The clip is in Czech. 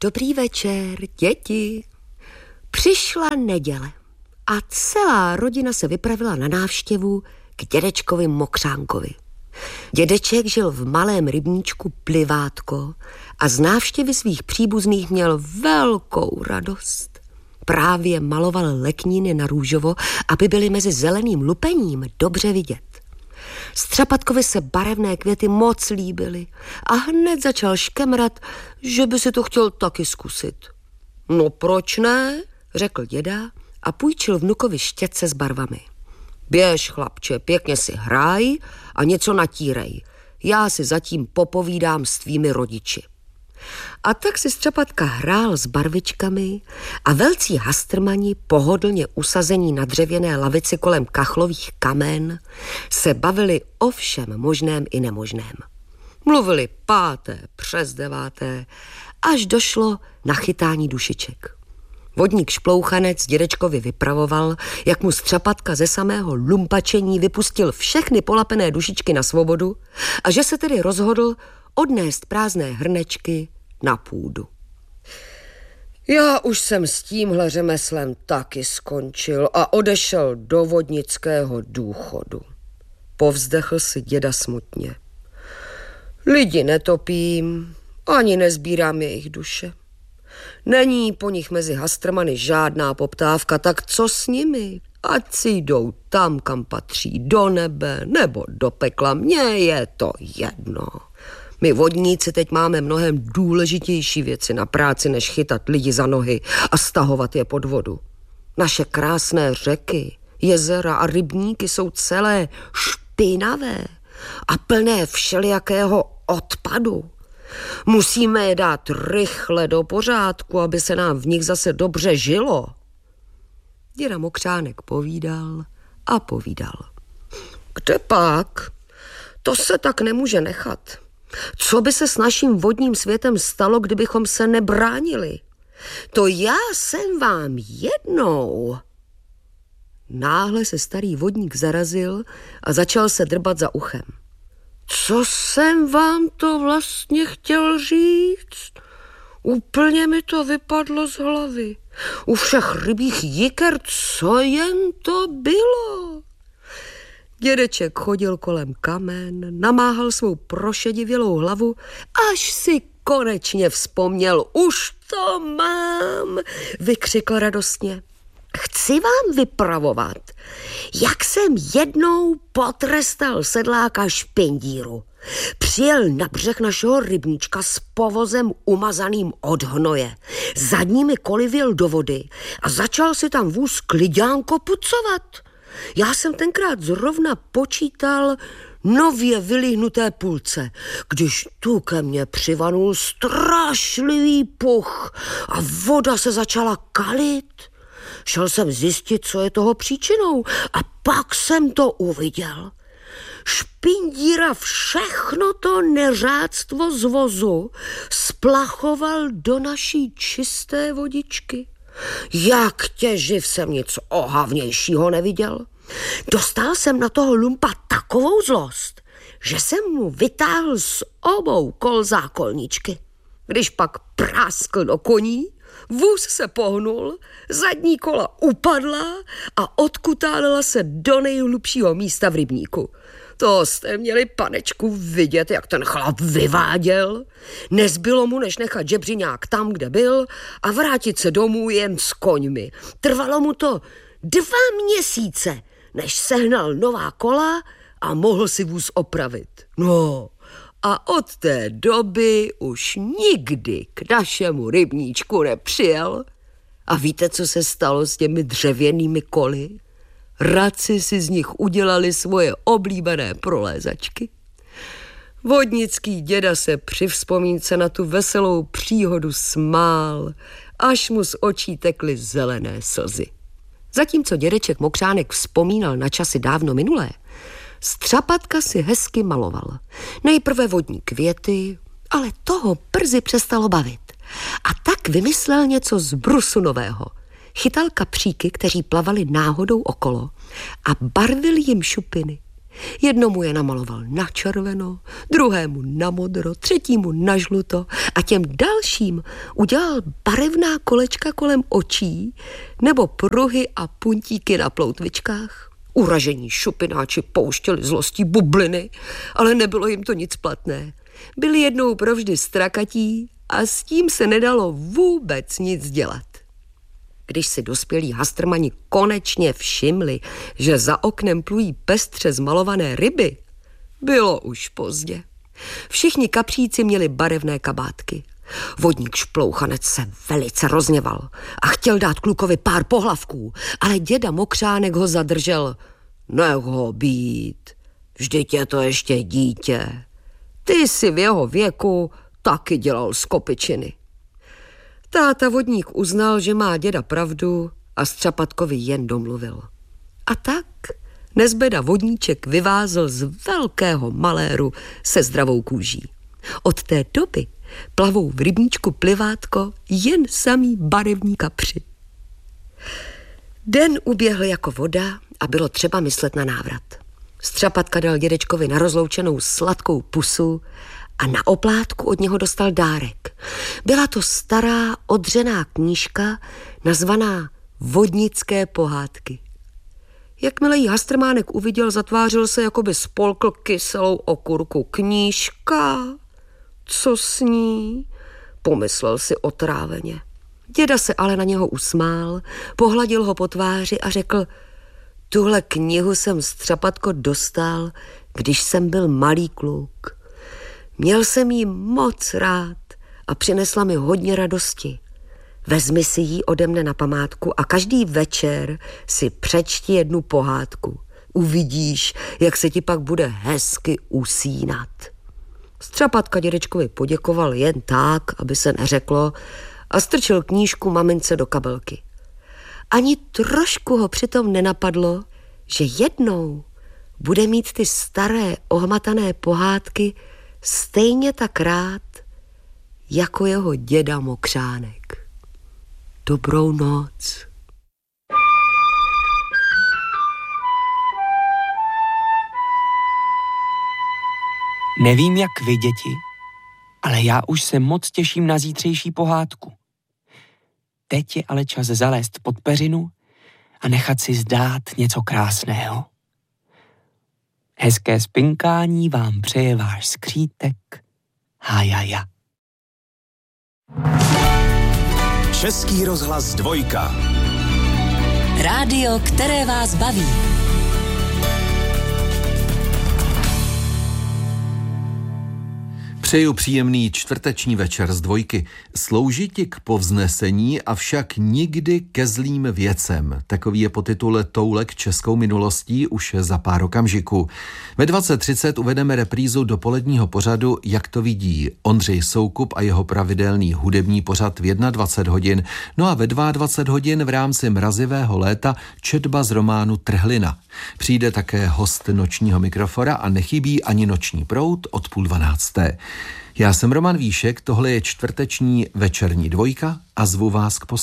Dobrý večer, děti. Přišla neděle a celá rodina se vypravila na návštěvu k dědečkovi Mokřánkovi. Dědeček žil v malém rybníčku Plivátko a z návštěvy svých příbuzných měl velkou radost. Právě maloval lekníny na růžovo, aby byly mezi zeleným lupením dobře vidět. Střapatkovi se barevné květy moc líbily a hned začal škemrat, že by si to chtěl taky zkusit. No proč ne, řekl děda a půjčil vnukovi štětce s barvami. Běž, chlapče, pěkně si hraj a něco natírej. Já si zatím popovídám s tvými rodiči. A tak si Střapatka hrál s barvičkami a velcí hastrmani, pohodlně usazení na dřevěné lavici kolem kachlových kamen, se bavili o všem možném i nemožném. Mluvili 5. přes 9. až došlo na chytání dušiček. Vodník Šplouchanec dědečkovi vypravoval, jak mu Střapatka ze samého lumpačení vypustil všechny polapené dušičky na svobodu a že se tedy rozhodl odnést prázdné hrnečky na půdu. Já už jsem s tímhle řemeslem taky skončil a odešel do vodnického důchodu. Povzdechl si děda smutně. Lidi netopím, ani nezbírám jejich duše. Není po nich mezi hastrmany žádná poptávka, tak co s nimi? Ať si jdou tam, kam patří, do nebe nebo do pekla, mně je to jedno. My vodníci teď máme mnohem důležitější věci na práci, než chytat lidi za nohy a stahovat je pod vodu. Naše krásné řeky, jezera a rybníky jsou celé špinavé a plné všelijakého odpadu. Musíme je dát rychle do pořádku, aby se nám v nich zase dobře žilo. Děda Mokřánek povídal a povídal. Kde pak? To se tak nemůže nechat. Co by se s naším vodním světem stalo, kdybychom se nebránili? To já jsem vám jednou. Náhle se starý vodník zarazil a začal se drbat za uchem. Co jsem vám to vlastně chtěl říct? Úplně mi to vypadlo z hlavy. U všech rybích jiker, co jen to bylo? Dědeček chodil kolem kamen, namáhal svou prošedivělou hlavu, až si konečně vzpomněl. Už to mám, vykřikl radostně. Chci vám vypravovat, jak jsem jednou potrestal sedláka Špindíru. Přijel na břeh našeho rybníčka s povozem umazaným od hnoje. Zadními koly vjel do vody a začal si tam vůz klidňánko pucovat. Já jsem tenkrát zrovna počítal nově vylíhnuté půlce, když tu ke mně přivanul strašlivý puch a voda se začala kalit. Šel jsem zjistit, co je toho příčinou a pak jsem to uviděl. Špindíra všechno to neřádstvo z vozu splachoval do naší čisté vodičky. Jak těživ jsem nic ohavnějšího neviděl. Dostal jsem na toho lumpa takovou zlost, že jsem mu vytáhl z obou kol zákolničky. Když pak práskl do koní, vůz se pohnul, zadní kola upadla a odkutálila se do nejhlubšího místa v rybníku. To jste měli, panečku, vidět, jak ten chlap vyváděl. Nezbylo mu, než nechat žebřiňák tam, kde byl a vrátit se domů jen s koňmi. Trvalo mu to 2 měsíce, než sehnal nová kola a mohl si vůz opravit. No, a od té doby už nikdy k našemu rybníčku nepřijel. A víte, co se stalo s těmi dřevěnými koly? Raci si z nich udělali svoje oblíbené prolézačky. Vodnický děda se při vzpomínce na tu veselou příhodu smál, až mu z očí tekly zelené slzy. Zatímco dědeček Mokřánek vzpomínal na časy dávno minulé, Střapatka si hezky maloval. Nejprve vodní květy, ale toho brzy přestalo bavit. A tak vymyslel něco z brusu nového. Chytal kapříky, kteří plavali náhodou okolo a barvil jim šupiny. Jednomu je namaloval na červeno, druhému na modro, třetímu na žluto a těm dalším udělal barevná kolečka kolem očí nebo pruhy a puntíky na ploutvičkách. Uražení šupináči pouštěli zlostí bubliny, ale nebylo jim to nic platné. Byli jednou provždy strakatí a s tím se nedalo vůbec nic dělat. Když si dospělí hastrmani konečně všimli, že za oknem plují pestře zmalované ryby, bylo už pozdě. Všichni kapříci měli barevné kabátky. Vodník Šplouchanec se velice rozněval a chtěl dát klukovi pár pohlavků, ale děda Mokřánek ho zadržel. Nech ho být, vždyť je to ještě dítě. Ty si v jeho věku taky dělal skopičiny. Táta Vodník uznal, že má děda pravdu a Střapatkovi jen domluvil. A tak nezbeda Vodníček vyvázl z velkého maléru se zdravou kůží. Od té doby plavou v rybníčku Plivátko jen samý barevní kapři. Den uběhl jako voda a bylo třeba myslet na návrat. Střapatka dal dědečkovi na rozloučenou sladkou pusu a na oplátku od něho dostal dárek. Byla to stará odřená knížka nazvaná Vodnické pohádky. Jakmile jí Hastrmánek uviděl, zatvářil se, jako by spolkl kyselou okurku. Knížka? Co s ní? Pomyslel si otráveně. Děda se ale na něho usmál, pohladil ho po tváři a řekl: tuhle knihu jsem, Střapatko, dostal, když jsem byl malý kluk. Měl jsem jí moc rád a přinesla mi hodně radosti. Vezmi si ji ode mne na památku a každý večer si přečti jednu pohádku. Uvidíš, jak se ti pak bude hezky usínat. Střapatka dědečkovi poděkoval jen tak, aby se neřeklo, a strčil knížku mamince do kabelky. Ani trošku ho přitom nenapadlo, že jednou bude mít ty staré ohmatané pohádky stejně tak rád, jako jeho děda Mokřánek. Dobrou noc. Nevím, jak vy, děti, ale já už se moc těším na zítřejší pohádku. Teď je ale čas zalézt pod peřinu a nechat si zdát něco krásného. Hezké spinkání vám přeje váš skřítek Hajaja. Český rozhlas 2. Rádio, které vás baví. Přeju příjemný čtvrteční večer z 2. Slouží ti k povznesení, avšak nikdy ke zlým věcem. Takový je podtitul Toulek českou minulostí už za pár okamžiků. Ve 20:30 uvedeme reprízu dopoledního pořadu Jak to vidí Ondřej Soukup a jeho pravidelný hudební pořad v 21 hodin. No a ve 22 hodin v rámci mrazivého léta četba z románu Trhlina. Přijde také host nočního mikrofona a nechybí ani Noční proud od 11:30. Já jsem Roman Víšek, tohle je čtvrteční večerní 2 a zvu vás k poslechu.